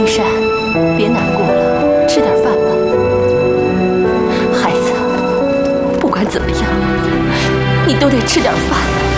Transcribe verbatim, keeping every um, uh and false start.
山，别难过了，吃点饭吧。孩子，不管怎么样，你都得吃点饭。